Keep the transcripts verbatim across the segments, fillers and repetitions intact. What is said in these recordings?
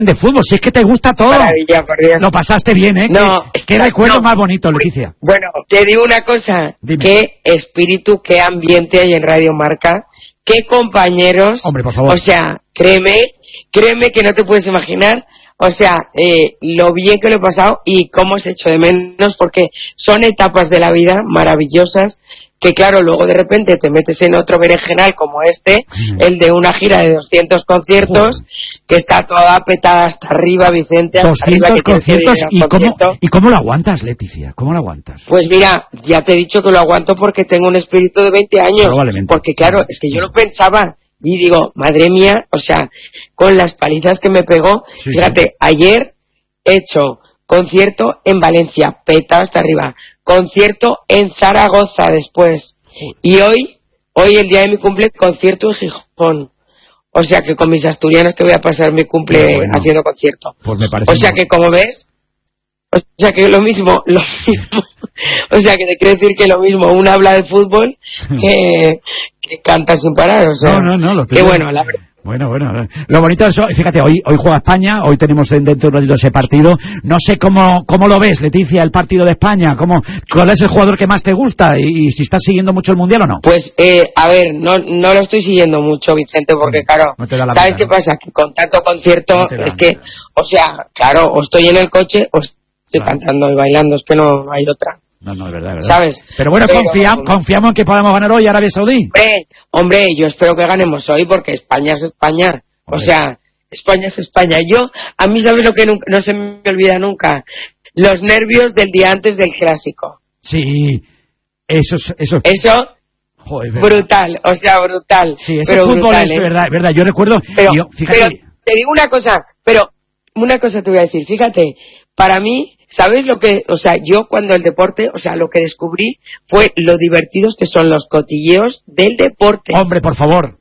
de fútbol, si es que te gusta todo. Maravilla, por Dios. Lo pasaste bien, ¿eh? No, ¿Qué, qué recuerdo no. más bonito, Leticia? Bueno, te digo una cosa. Dime. Qué espíritu, qué ambiente hay en Radio Marca. Qué compañeros. Hombre, por favor. O sea, créeme, créeme que no te puedes imaginar. O sea, eh, lo bien que lo he pasado y cómo se echo de menos, porque son etapas de la vida maravillosas que, claro, luego de repente te metes en otro berenjenal como este, mm. el de una gira de doscientos conciertos, Joder. que está toda petada hasta arriba, Vicente, hasta doscientos arriba. Que conciertos, ¿y cómo, concierto. ¿y cómo lo aguantas, Leticia? ¿Cómo lo aguantas? Pues mira, ya te he dicho que lo aguanto porque tengo un espíritu de veinte años. Probablemente. Porque, claro, es que yo lo pensaba. Y digo, madre mía, o sea, con las palizas que me pegó, sí, fíjate, sí. ayer he hecho concierto en Valencia, petado hasta arriba, concierto en Zaragoza después, Joder. y hoy, hoy el día de mi cumple, concierto en Gijón. O sea que con mis asturianos que voy a pasar mi cumple bueno, haciendo concierto. Pues me parece o sea que como ves, o sea que lo mismo, lo mismo, o sea que te quiero decir que lo mismo, uno habla de fútbol que, que canta sin parar, o sea, no, no, no, lo que bueno, la verdad. Bueno, bueno, lo bonito es eso, fíjate, hoy hoy juega España, hoy tenemos dentro de un ratito ese partido, no sé cómo cómo lo ves, Leticia, el partido de España, cómo, ¿cuál es el jugador que más te gusta y, y si estás siguiendo mucho el Mundial o no? Pues, eh, a ver, no no lo estoy siguiendo mucho, Vicente, porque claro, no ¿sabes mitad, qué ¿no? pasa? Que con tanto concierto, no es que, o sea, claro, o estoy en el coche o estoy claro. cantando y bailando, es que no, no hay otra. No, no, es verdad, es verdad. ¿Sabes? Pero bueno, Pero, confiamos, confiamos en que podamos ganar hoy Arabia Saudí. Hombre, hombre, yo espero que ganemos hoy porque España es España. Hombre. O sea, España es España. Yo, a mí, ¿sabes lo que nunca, no se me olvida nunca? Los nervios del día antes del clásico. Sí, eso es... Eso, eso Joder, brutal, o sea, brutal. Sí, ese pero fútbol brutal, es ¿eh? verdad, es verdad. Yo recuerdo... Pero, yo, fíjate... pero te digo una cosa, pero una cosa te voy a decir, fíjate, para mí... ¿Sabes lo que, o sea, yo cuando el deporte, o sea, lo que descubrí fue lo divertidos que son los cotilleos del deporte? Hombre, por favor.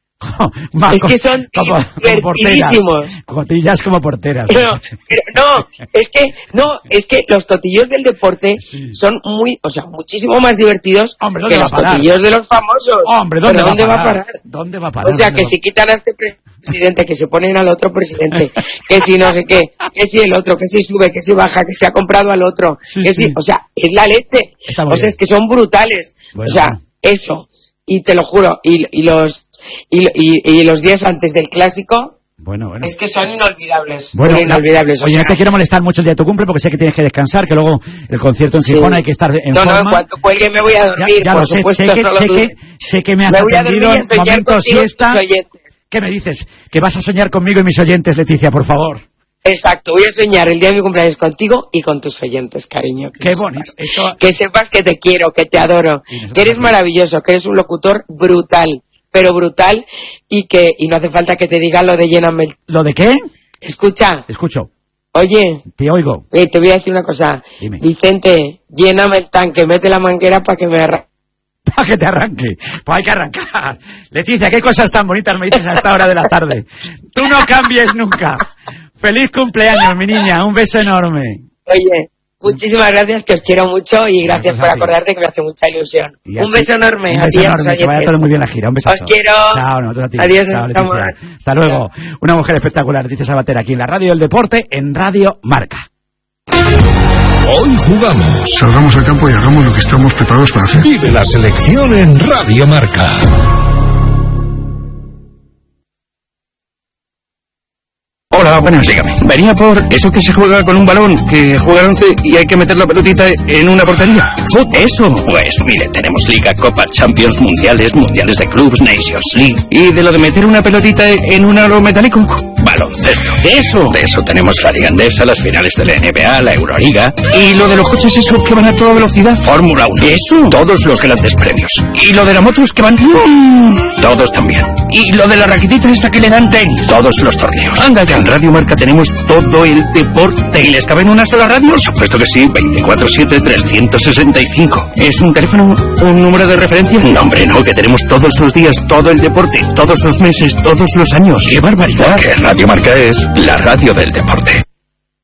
Más es que son como, divertidísimos. Como cotillas como porteras. Pero, pero no, es que, no, es que los cotillos del deporte sí. son muy, o sea, muchísimo más divertidos Hombre, que los cotillos de los famosos. Hombre, ¿dónde, va, ¿dónde a va a parar? ¿Dónde va a parar? O sea, que si quitan a este presidente, que se ponen al otro presidente, que si no sé qué, que si el otro, que si sube, que si baja, que se ha comprado al otro, sí, que sí. si, o sea, es la leche. O sea, bien. Es que son brutales. Bueno, o sea, bueno. eso. Y te lo juro, y, y los y, y, y los días antes del clásico, bueno, bueno. es que son inolvidables. Bueno, son inolvidables. Oye, o sea, no te quiero molestar mucho el día de tu cumple porque sé que tienes que descansar, que luego el concierto en Gijón sí. hay que estar en no, forma. No, no, cuando cuelgue me voy a dormir, ya, ya por lo sé, supuesto. Sé que, sé, que, sé que me has me atendido en momento siesta. ¿Qué me dices? Que vas a soñar conmigo y mis oyentes, Leticia, por favor. Exacto, voy a soñar el día de mi cumpleaños contigo y con tus oyentes, cariño. Qué bonito. Esto... Que sepas que te quiero, que te adoro, que eres maravilloso, que eres un locutor brutal, pero brutal, y que y no hace falta que te diga lo de lléname el... ¿Lo de qué? Escucha. Escucho. Oye. Te oigo. Eh, te voy a decir una cosa. Dime. Vicente, lléname el tanque, mete la manguera para que me arranque. Para que te arranque. Pues hay que arrancar. Leticia, qué cosas tan bonitas me dices a esta hora de la tarde. Tú no cambies nunca. Feliz cumpleaños, mi niña. Un beso enorme. Oye, muchísimas gracias, que os quiero mucho y gracias por acordarte, que me hace mucha ilusión. Un beso enorme. Un beso enorme, que vaya todo muy bien la gira. Un beso. Os quiero. Chao, nosotros a ti. Adiós. Chao, Leticia. Hasta luego. Una mujer espectacular, Leticia Sabater, aquí en la Radio del Deporte, en Radio Marca. Hoy jugamos. Salgamos al campo y hagamos lo que estamos preparados para hacer. Vive la selección en Radio Marca. Hola, buenas. Dígame. Venía por eso que se juega con un balón, que juega once y hay que meter la pelotita en una portería. ¿Fútbol? Eso. Pues mire, tenemos Liga, Copa, Champions, Mundiales, Mundiales de Clubs, Nations League. ¿Y de lo de meter una pelotita en un aro metálico? Baloncesto. ¿De eso? De eso tenemos la Liga Andesa, las finales de la N B A, la Euroliga. ¿Y lo de los coches esos que van a toda velocidad? Fórmula uno. ¿Eso? Todos los grandes premios. ¿Y lo de las motos que van...? Todos también. ¿Y lo de la raquetita esta que le dan tenis? Todos los torneos. Anda ya. En Radio Marca tenemos todo el deporte. ¿Y les cabe en una sola radio? Por supuesto que sí, veinticuatro siete, trescientos sesenta y cinco. ¿Es un teléfono, un número de referencia? No, hombre, no, que tenemos todos los días, todo el deporte, todos los meses, todos los años. ¡Qué barbaridad! Porque Radio Marca es la radio del deporte.